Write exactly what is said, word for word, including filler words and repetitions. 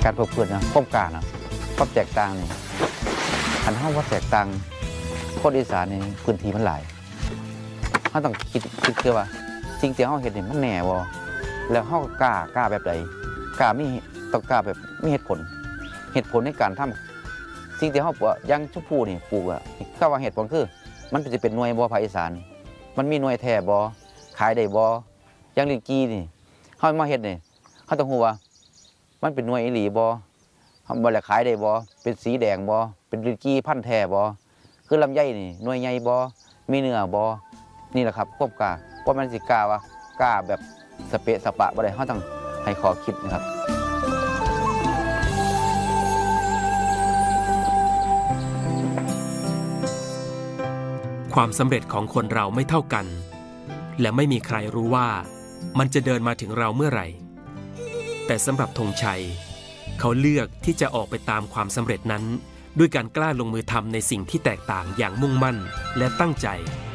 การประพฤตินะความกล้านะความแตกต่างนี่อันเฮาว่าแตกต่างคนอีสานนี่พื้นที่มันหลายเฮาต้องคิดคิดคือว่าสิ่งที่เฮาเฮ็ดนี่มันแน่บ่แล้วเฮาก็กล้ากล้าแบบใดกล้ามีต้องกล้าแบบมีเหตุผลเหตุผลในการทำสิ่งที่เฮาปลูกอย่างชมพู่นี่ปลูกอ่ะก็ว่าเหตุผลคือมันจะเป็นหน่วยบ่ภาคอีสานมันมีหน่วยแท้บ่ขายได้บ่อย่างลิ้นจี่นี่เฮามาเฮ็ดนี่เฮาต้องรู้ว่ามันเป็นหน่วยอีหลีบ่เฮาบ่ได้ขายได้บ่เป็นสีแดงบ่เป็นลิ้นจี่พันธุ์แท้บ่คือลำไยนี่หน่วยใหญ่บ่มีเนื้อบ่นี่แหละครับความกล้าว่ามันสิกล้าว่ากล้าแบบสเปะสปะบ่ได้เฮาต้องให้ขอคิดนะครับความสำเร็จของคนเราไม่เท่ากันและไม่มีใครรู้ว่ามันจะเดินมาถึงเราเมื่อไหร่แต่สำหรับธงชัยเขาเลือกที่จะออกไปตามความสำเร็จนั้นด้วยการกล้าลงมือทำในสิ่งที่แตกต่างอย่างมุ่งมั่นและตั้งใจ